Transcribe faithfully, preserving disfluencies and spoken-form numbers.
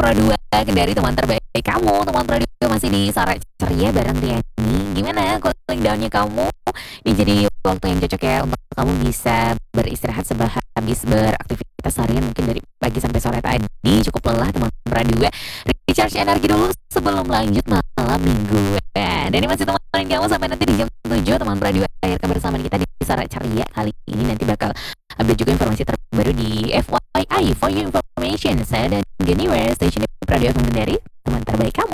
Pradua Kendari, teman terbaik kamu. Teman Pradua masih di sore ceria bareng Riani. Gimana cooling downnya kamu? Ini jadi waktu yang cocok ya untuk kamu bisa beristirahat setelah habis beraktivitas harian mungkin dari pagi sampai sore tadi cukup lelah teman Pradua. Recharge energi dulu sebelum lanjut malam mingguan. Dan ini masih teman kamu sampai nanti di jam tujuh teman Pradua. Akhir kebersamaan kita di sore ceria kali ini nanti bakal update juga informasi terbaru di F Y I for your information. Saya dan Geniwer Station Radio Kendari, teman terbaik kamu.